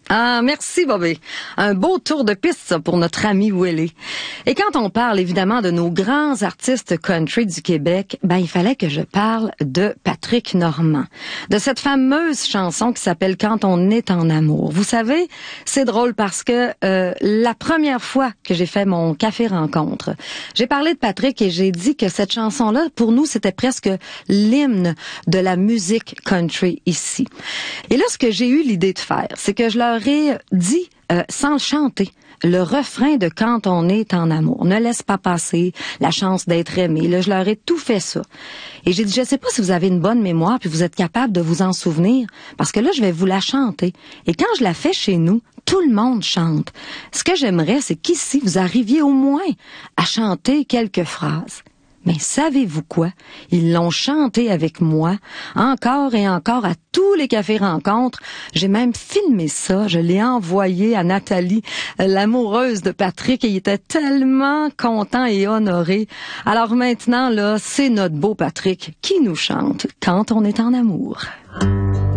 Ah, merci, Bobby. Un beau tour de piste, ça, pour notre ami Willie. Et quand on parle, évidemment, de nos grands artistes country du Québec, il fallait que je parle de Patrick Normand. De cette fameuse chanson qui s'appelle Quand on est en amour. Vous savez, c'est drôle parce que la première fois que j'ai fait mon café rencontre, j'ai parlé de Patrick et j'ai dit que cette chanson-là, pour nous, c'était presque l'hymne de la musique country ici. Et là, ce que j'ai eu l'idée de faire, c'est que je leur ai dit, sans le chanter, le refrain de Quand on est en amour. Ne laisse pas passer la chance d'être aimé. Là, je leur ai tout fait ça. Et j'ai dit, je sais pas si vous avez une bonne mémoire puis vous êtes capable de vous en souvenir, parce que là, je vais vous la chanter. Et quand je la fais chez nous, tout le monde chante. Ce que j'aimerais, c'est qu'ici, vous arriviez au moins à chanter quelques phrases. Mais savez-vous quoi? Ils l'ont chanté avec moi, encore et encore, à tous les cafés rencontres. J'ai même filmé ça, je l'ai envoyé à Nathalie, l'amoureuse de Patrick, et il était tellement content et honoré. Alors maintenant, là, c'est notre beau Patrick qui nous chante Quand on est en amour.